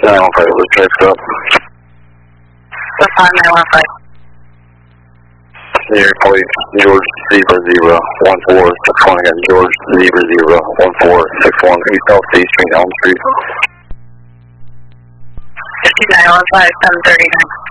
915, let's try to up. That's fine, 915. New York Police, George Zebra 01461 again, George Zebra 01461, East South C Street, Elm Street. 5915, 739.